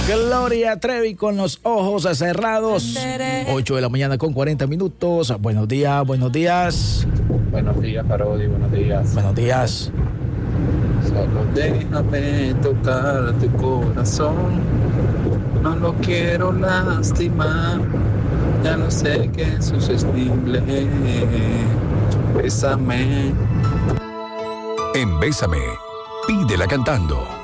Gloria Trevi con los ojos cerrados. 8 de la mañana con 40 minutos. Buenos días, buenos días. Buenos días, Parodi, buenos días. Buenos días. Solo déjame tocar tu corazón. No lo quiero lastimar. Ya no sé qué es susceptible. Bésame. En Bésame, pídela cantando.